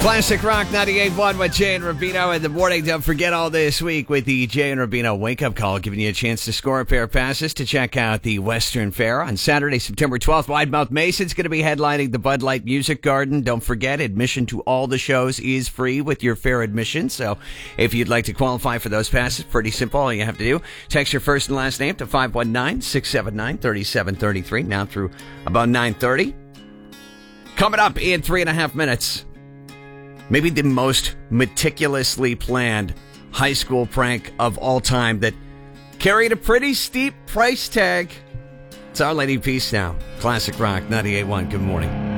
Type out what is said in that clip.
Classic Rock 98.1 with Jay and Rubino in the morning. Don't forget all this week with the Jay and Rubino wake-up call, giving you a chance to score a pair of passes to check out the Western Fair on Saturday, September 12th. Widemouth Mason's going to be headlining the Bud Light Music Garden. Don't forget, admission to all the shows is free with your fair admission. So if you'd like to qualify for those passes, pretty simple. All you have to do, text your first and last name to 519-679-3733, now through about 9:30. Coming up in 3.5 minutes. Maybe the most meticulously planned high school prank of all time that carried a pretty steep price tag. It's Our Lady Peace now. Classic Rock 98.1. Good morning.